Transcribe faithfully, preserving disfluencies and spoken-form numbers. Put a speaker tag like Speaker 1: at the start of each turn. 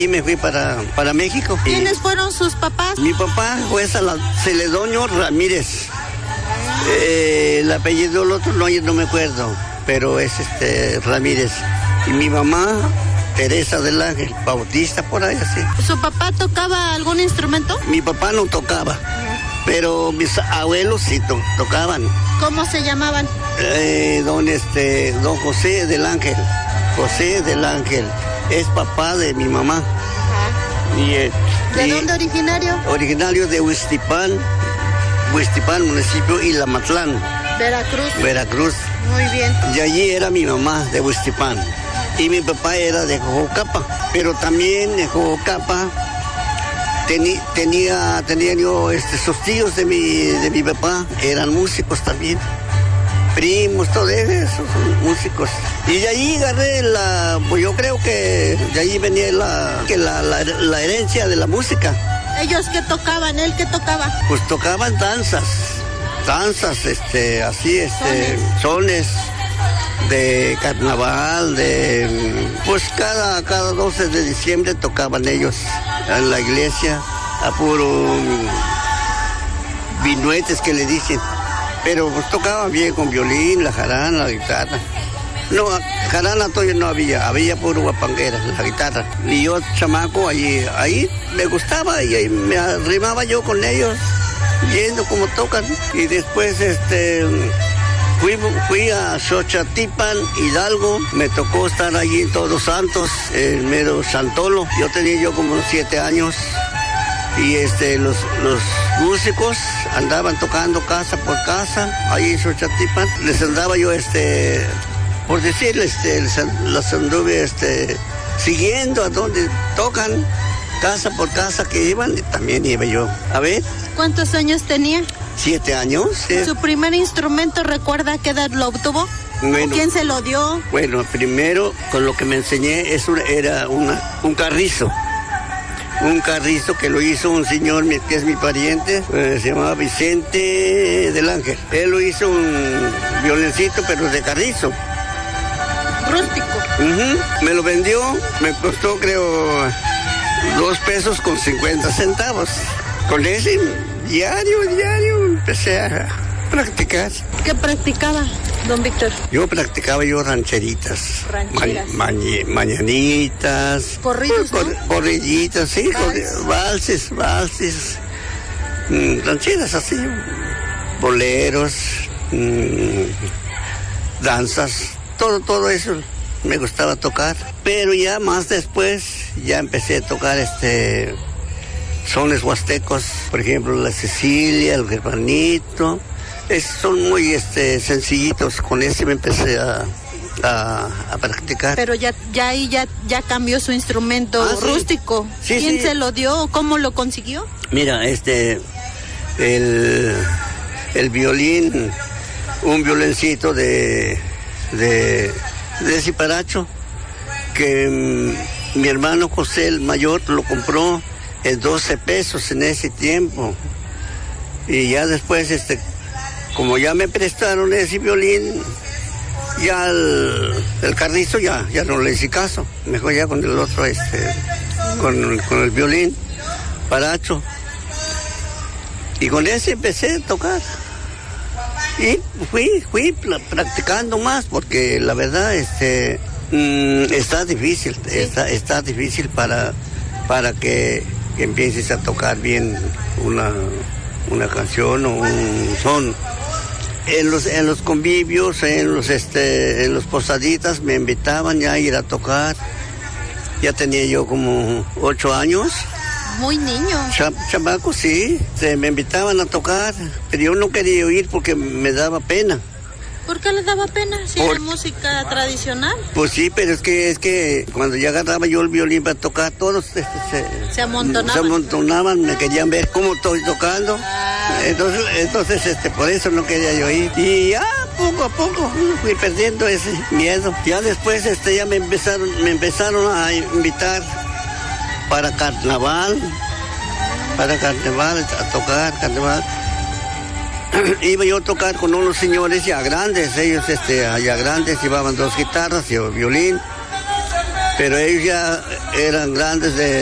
Speaker 1: Y me fui para, para México.
Speaker 2: ¿Quiénes fueron sus papás?
Speaker 1: Mi papá fue Celedonio Ramírez. Eh, el apellido del otro no, no me acuerdo, pero es este Ramírez. Y mi mamá, Teresa del Ángel, Bautista, por ahí así.
Speaker 2: ¿Su papá tocaba algún instrumento?
Speaker 1: Mi papá no tocaba, pero mis abuelos sí to tocaban.
Speaker 2: ¿Cómo se llamaban?
Speaker 1: Eh, don, este, don José del Ángel. José del Ángel. Es papá de mi mamá.
Speaker 2: Ajá.
Speaker 1: Y, eh,
Speaker 2: ¿De
Speaker 1: y
Speaker 2: dónde originario?
Speaker 1: Originario de Huistipán, Huistipán, municipio Ilamatlán.
Speaker 2: Veracruz.
Speaker 1: Veracruz.
Speaker 2: Muy bien.
Speaker 1: Y allí era mi mamá de Huistipán. Y mi papá era de Jojocapa. Pero también en Jojocapa teni, tenía, tenía yo, este, sus tíos de mi, de mi papá eran músicos también. Primos, todo eso, son músicos. Y de ahí agarré la, pues yo creo que de ahí venía la, que la, la, la herencia de la música.
Speaker 2: ¿Ellos qué tocaban? ¿Él qué tocaba?
Speaker 1: Pues tocaban danzas, danzas, este, así, este, sones, sones de carnaval, de, pues cada, cada doce de diciembre tocaban ellos en la iglesia, a puro vinuetes que le dicen. Pero pues tocaba bien con violín, la jarana, la guitarra. No, jarana todavía no había, había puro guapanguera, la guitarra. Y yo, chamaco, ahí, ahí me gustaba y ahí me arrimaba yo con ellos, viendo cómo tocan. Y después, este, fui, fui a Xochatipan, Hidalgo, me tocó estar allí en Todos Santos, en mero Santolo. Yo tenía yo como unos siete años. Y este, los, los músicos andaban tocando casa por casa, ahí en Xochatipan. Les andaba yo, este, por decirles, este, las anduve este, siguiendo a donde tocan, casa por casa que iban, y también iba yo. A ver.
Speaker 2: ¿Cuántos años tenía?
Speaker 1: Siete años. Sí.
Speaker 2: ¿Su primer instrumento, recuerda qué edad lo obtuvo?
Speaker 1: Bueno,
Speaker 2: ¿Quién se lo dio?
Speaker 1: Bueno, primero, con lo que me enseñé, eso era una, un carrizo. Un carrizo que lo hizo un señor que es mi pariente, eh, se llamaba Vicente del Ángel. Él lo hizo un violoncito, pero de carrizo.
Speaker 2: Rústico.
Speaker 1: Uh-huh. Me lo vendió, me costó creo dos pesos con cincuenta centavos. Con ese diario, diario empecé a practicar.
Speaker 2: ¿Qué practicaba, don Víctor?
Speaker 1: Yo practicaba yo rancheritas.
Speaker 2: Rancheras.
Speaker 1: Ma ma mañanitas.
Speaker 2: Corridos,
Speaker 1: cor
Speaker 2: ¿no?
Speaker 1: Corrillitas, sí.
Speaker 2: Vals.
Speaker 1: Valses, valses. Mm, rancheras así. Boleros. Mm, danzas. Todo, todo eso me gustaba tocar. Pero ya más después, ya empecé a tocar este sones huastecos. Por ejemplo, la Cecilia, el Germanito. Es, son muy este, sencillitos, con ese me empecé a, a, a practicar.
Speaker 2: Pero ya, ya ahí ya, ya cambió su instrumento
Speaker 1: ah, sí.
Speaker 2: rústico.
Speaker 1: Sí,
Speaker 2: ¿Quién
Speaker 1: sí.
Speaker 2: se lo dio? ¿Cómo lo consiguió?
Speaker 1: Mira, este, el, el violín, un violoncito de, de, de ciparacho, que mm, mi hermano José, el mayor, lo compró en doce pesos en ese tiempo. Y ya después, este, como ya me prestaron ese violín, ya el, el carrizo ya, ya no le hice caso. Mejor ya con el otro, este, con, con el violín, paracho. Y con ese empecé a tocar. Y fui, fui practicando más, porque la verdad, este, mmm, está difícil, sí. está, está difícil para, para que, que empieces a tocar bien una... una canción o un son. En los, en los convivios, en los, este, en los posaditas me invitaban ya a ir a tocar. Ya tenía yo como ocho años.
Speaker 2: Muy niño.
Speaker 1: Ch chamaco, sí. Se me invitaban a tocar, pero yo no quería ir porque me daba pena.
Speaker 2: ¿Por qué le daba pena? Si
Speaker 1: Por...
Speaker 2: era música tradicional.
Speaker 1: Pues sí, pero es que es que cuando ya agarraba yo el violín para tocar, todos este, se,
Speaker 2: se amontonaban.
Speaker 1: Se amontonaban, me querían ver cómo estoy tocando. Ah. Entonces, entonces este, por eso no quería yo ir. Y ya poco a poco fui perdiendo ese miedo. Ya después este, ya me empezaron, me empezaron a invitar para carnaval, para carnaval, a tocar carnaval. Iba yo a tocar con unos señores ya grandes, ellos este, ya grandes, llevaban dos guitarras y un violín, pero ellos ya eran grandes de